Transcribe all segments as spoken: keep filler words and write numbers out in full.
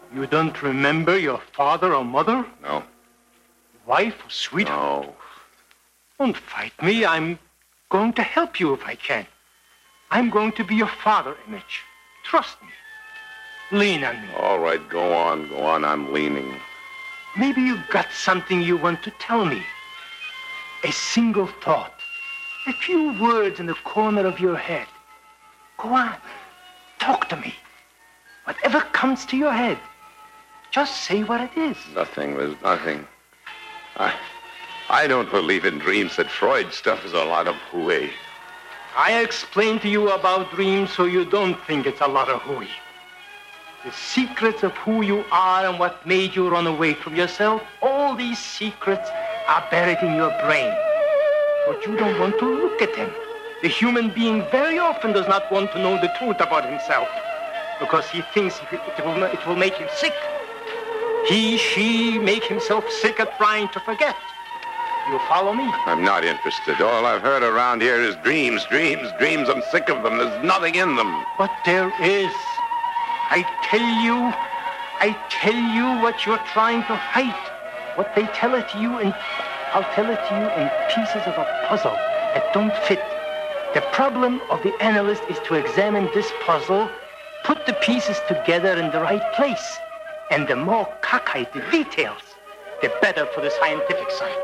You don't remember your father or mother? No. Wife or sweetheart? No. Don't fight me. I'm going to help you if I can. I'm going to be your father, Image. Trust me. Lean on me. All right, go on, go on. I'm leaning. Maybe you got something you want to tell me. A single thought. A few words in the corner of your head. Go on. Talk to me. Whatever comes to your head. Just say what it is. Nothing. There's nothing. I, I don't believe in dreams. That Freud stuff is a lot of hooey. I explained to you about dreams so you don't think it's a lot of hooey. The secrets of who you are and what made you run away from yourself, all these secrets are buried in your brain. But you don't want to look at them. The human being very often does not want to know the truth about himself because he thinks it will, it will make him sick. He, she make himself sick at trying to forget. You follow me? I'm not interested. All I've heard around here is dreams, dreams, dreams. I'm sick of them. There's nothing in them. But there is. I tell you, I tell you what you're trying to hide. What they tell it to you, and I'll tell it to you in pieces of a puzzle that don't fit. The problem of the analyst is to examine this puzzle, put the pieces together in the right place. And the more cockeyed the details, the better for the scientific side.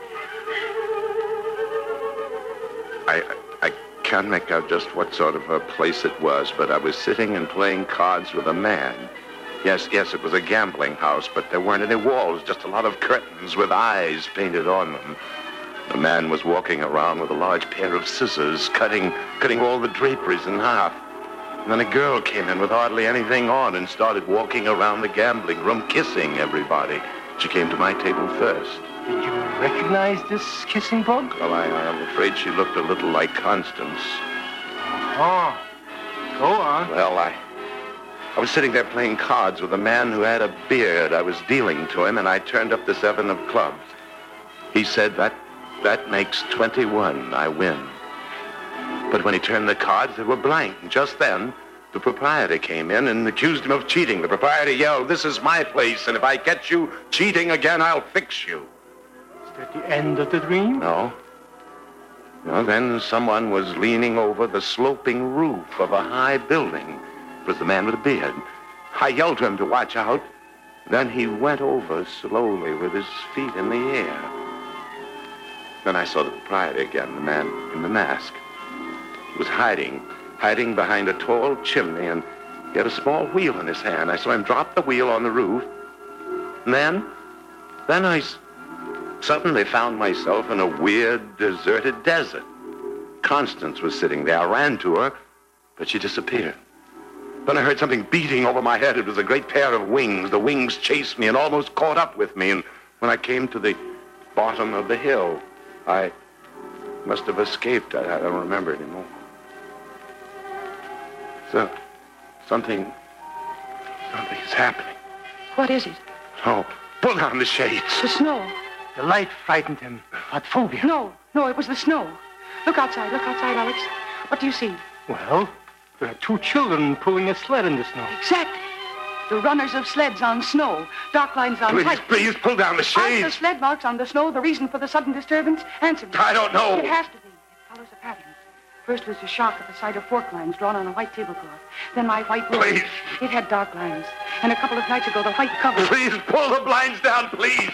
I, I can't make out just what sort of a place it was, but I was sitting and playing cards with a man. Yes, yes, it was a gambling house, but there weren't any walls, just a lot of curtains with eyes painted on them. The man was walking around with a large pair of scissors, cutting, cutting all the draperies in half. And then a girl came in with hardly anything on and started walking around the gambling room, kissing everybody. She came to my table first. Did you recognize this kissing bug? Well, I, I'm afraid she looked a little like Constance. Oh, go on. Well, I, I was sitting there playing cards with a man who had a beard. I was dealing to him, and I turned up the seven of clubs. He said, that, that makes twenty-one. I win. But when he turned the cards, they were blank. And just then, the proprietor came in and accused him of cheating. The proprietor yelled, "This is my place, and if I catch you cheating again, I'll fix you." Is that the end of the dream? No. No, then someone was leaning over the sloping roof of a high building. It was the man with the beard. I yelled to him to watch out. Then he went over slowly with his feet in the air. Then I saw the proprietor again, the man in the mask. He was hiding, hiding behind a tall chimney, and he had a small wheel in his hand. I saw him drop the wheel on the roof. And then, then I s- suddenly found myself in a weird, deserted desert. Constance was sitting there. I ran to her, but she disappeared. Then I heard something beating over my head. It was a great pair of wings. The wings chased me and almost caught up with me. And when I came to the bottom of the hill, I must have escaped. I, I don't remember anymore. So, something, something is happening. What is it? Oh, pull down the shades. The snow. The light frightened him. What phobia? No, no, it was the snow. Look outside, look outside, Alex. What do you see? Well, there are two children pulling a sled in the snow. Exactly. The runners of sleds on snow. Dark lines on Please, white. please, pull down the Aren't the shades. sled marks on the snow the reason for the sudden disturbance? Answer me. I don't know. It has to be. It follows a pattern. First was the shock at the sight of fork lines drawn on a white tablecloth. Then my white robe. Please. It had dark lines. And a couple of nights ago, the white cover. Please, pull the blinds down, please.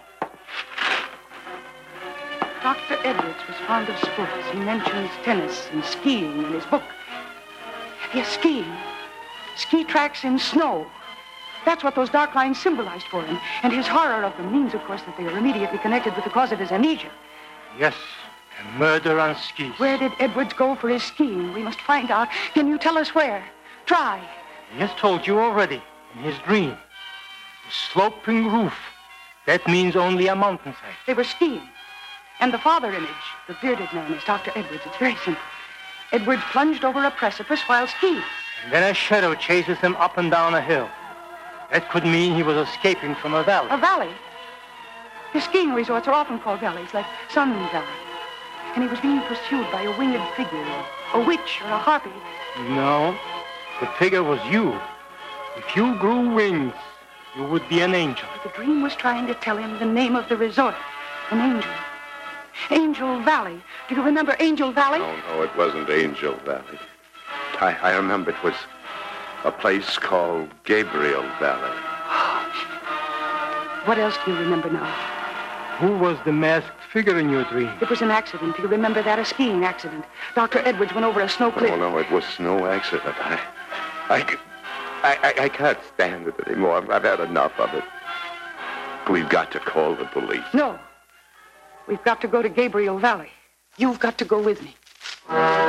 Doctor Edwards was fond of sports. He mentions tennis and skiing in his book. Yes, skiing. Ski tracks in snow. That's what those dark lines symbolized for him. And his horror of them means, of course, that they are immediately connected with the cause of his amnesia. Yes, a murder on skis. Where did Edwards go for his skiing? We must find out. Can you tell us where? Try. He has told you already, in his dream. The sloping roof. That means only a mountainside. They were skiing. And the father image, the bearded man, is Doctor Edwards. It's very simple. Edwards plunged over a precipice while skiing. And then a shadow chases him up and down a hill. That could mean he was escaping from a valley. A valley? His skiing resorts are often called valleys, like Sun Valley. And he was being pursued by a winged figure, a witch or a harpy. No, the figure was you. If you grew wings you would be an angel. The dream was trying to tell him the name of the resort. An angel. Angel Valley. Do you remember Angel Valley? No, no, it wasn't Angel Valley. I, I remember it was a place called Gabriel Valley. What else do you remember now? Who was the masked figure in your dream? It was an accident. Do you remember that? A skiing accident. Doctor Edwards went over a snow cliff. No, no, it was no accident. I, I, I, I, I can't stand it anymore. I've had enough of it. We've got to call the police. No. We've got to go to Gabriel Valley. You've got to go with me.